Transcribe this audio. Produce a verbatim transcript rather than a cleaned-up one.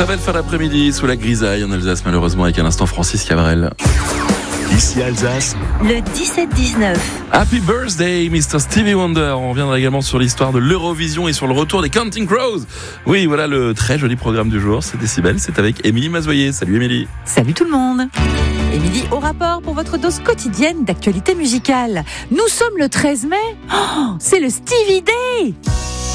Très belle fin d'après-midi sous la grisaille en Alsace, malheureusement, avec un instant Francis Cabrel. Ici Alsace. Le dix-sept dix-neuf. Happy birthday, mister Stevie Wonder. On reviendra également sur l'histoire de l'Eurovision et sur le retour des Counting Crows. Oui, voilà le très joli programme du jour. C'est Décibel, c'est avec Émilie Mazoyer. Salut Émilie. Salut tout le monde. Émilie au rapport pour votre dose quotidienne d'actualité musicale. Nous sommes le treize mai. Oh, c'est le Stevie Day.